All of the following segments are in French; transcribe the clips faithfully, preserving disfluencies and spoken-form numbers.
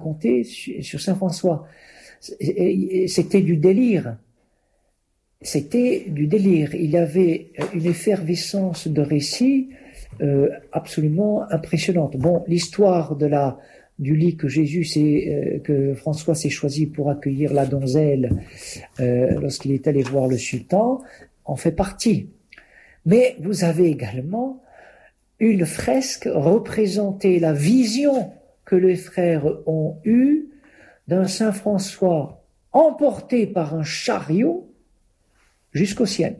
raconter sur Saint François. C'était du délire. C'était du délire. Il avait une effervescence de récits euh, absolument impressionnante. Bon, l'histoire de la du lit que Jésus s'est, euh, que François s'est choisi pour accueillir la donzelle euh, lorsqu'il est allé voir le sultan en fait partie. Mais vous avez également une fresque représentant la vision que les frères ont eue d'un Saint François emporté par un chariot jusqu'au ciel.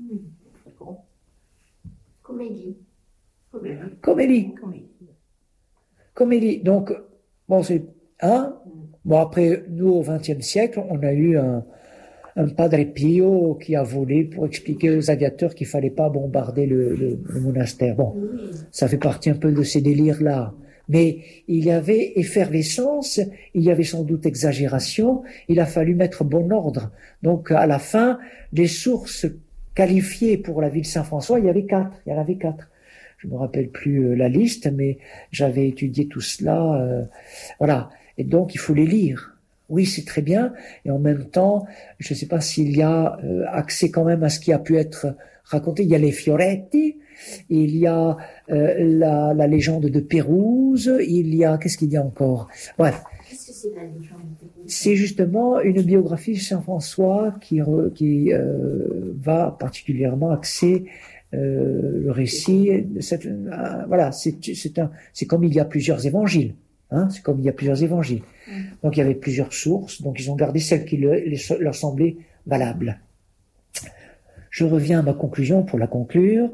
Comédie. Comédie. Comédie. Donc, bon, c'est, hein? Bon, après, nous, au vingtième siècle, on a eu un, un Padre Pio qui a volé pour expliquer aux aviateurs qu'il fallait pas bombarder le, le, le monastère. Bon, ça fait partie un peu de ces délires-là. Mais il y avait effervescence, il y avait sans doute exagération, il a fallu mettre bon ordre. Donc, à la fin, les sources qualifiées pour la ville de Saint-François, il y avait quatre, il y en avait quatre. Je me rappelle plus la liste, mais j'avais étudié tout cela, euh, voilà. Et donc, il faut les lire. Oui, c'est très bien. Et en même temps, je ne sais pas s'il y a euh, accès quand même à ce qui a pu être raconté. Il y a les Fioretti, il y a euh, la, la légende de Pérouse, il y a, qu'est-ce qu'il y a encore? Bref. Qu'est-ce que c'est la légende de Pérouse? C'est justement une biographie de Saint-François qui, re, qui euh, va particulièrement axer Euh, le récit, cette, euh, voilà, c'est, c'est un, c'est comme il y a plusieurs évangiles, hein, c'est comme il y a plusieurs évangiles. Mmh. Donc il y avait plusieurs sources, donc ils ont gardé celles qui le, les, leur semblaient valables. Je reviens à ma conclusion pour la conclure.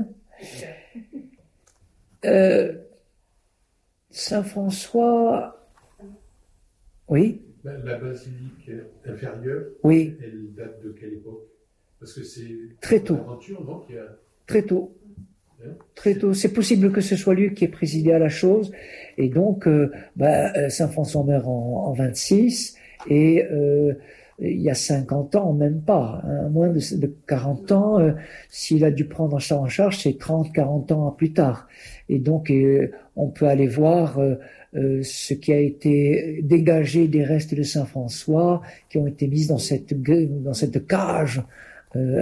Euh, Saint François, oui. La, la basilique inférieure, oui. Elle date de quelle époque? Parce que c'est très tôt. L'aventure, donc il y a... Très tôt. Très tôt. C'est possible que ce soit lui qui ait présidé à la chose. Et donc, euh, bah, Saint François meurt en, en vingt-six et euh, il y a cinquante ans, même pas, hein, moins de, de quarante ans. Euh, s'il a dû prendre ça en charge, c'est trente, quarante ans plus tard. Et donc, euh, on peut aller voir euh, euh, ce qui a été dégagé des restes de Saint François, qui ont été mis dans cette dans cette cage. Euh,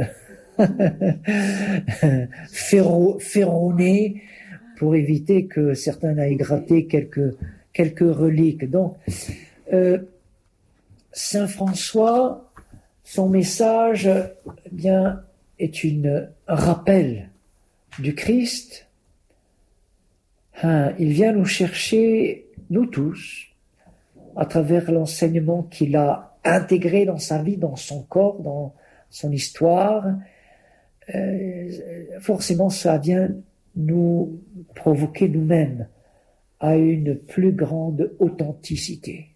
Ferro, ferronné pour éviter que certains n'aillent gratter quelques, quelques reliques. Donc, euh, Saint François, son message, eh bien, est une, un rappel du Christ. Hein, il vient nous chercher, nous tous, à travers l'enseignement qu'il a intégré dans sa vie, dans son corps, dans son histoire. Euh, forcément, ça vient nous provoquer nous-mêmes à une plus grande authenticité.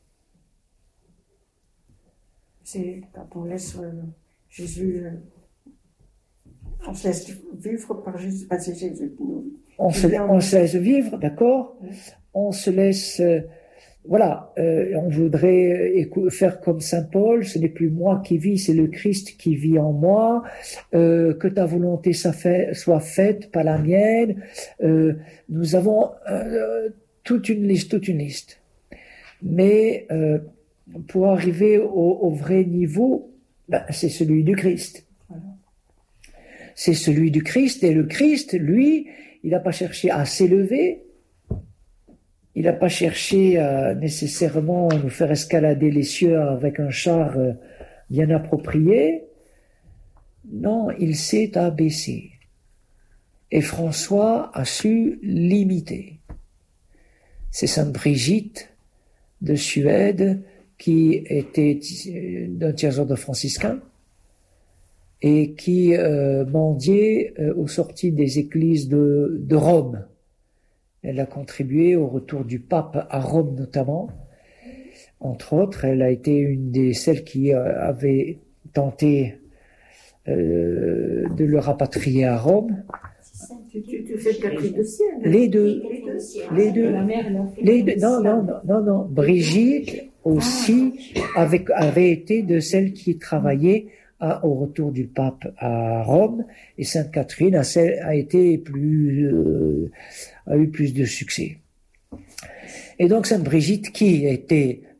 C'est quand on laisse euh, Jésus, euh, on se laisse vivre par Jésus, pas c'est Jésus qui nous. On se, on se laisse vivre, d'accord. Oui. On se laisse. Euh, Voilà, euh, on voudrait faire comme Saint Paul, ce n'est plus moi qui vis, c'est le Christ qui vit en moi, euh, que ta volonté soit faite, pas la mienne. Euh, nous avons euh, toute une liste, toute une liste. Mais euh, pour arriver au, au vrai niveau, ben, c'est celui du Christ. Voilà. C'est celui du Christ, et le Christ, lui, il n'a pas cherché à s'élever. Il n'a pas cherché à nécessairement nous faire escalader les cieux avec un char bien approprié. Non, il s'est abaissé. Et François a su l'imiter. C'est Sainte Brigitte de Suède qui était d'un tiers-ordre franciscain et qui euh, mendiait euh, aux sorties des églises de, de Rome. Elle a contribué au retour du pape à Rome notamment. Entre autres, elle a été une des celles qui euh, avait tenté euh, de le rapatrier à Rome. Tu, tu, tu fais le de ciel. Les deux. Les deux. La mère, elle a fait Les deux. Non, non, non, non, non. Brigitte aussi avait, avait été de celles qui travaillaient à, au retour du pape à Rome, et Sainte Catherine a, a été plus, euh, a eu plus de succès. Et donc Sainte Brigitte, qui était